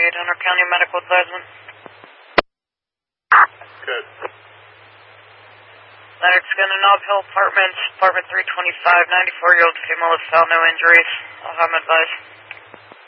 38 Hunter County Medical Advisement. Good. Leonard Skin and Nob Hill Apartments, apartment 325, 94-year-old female with found no injuries. I'll have him advised.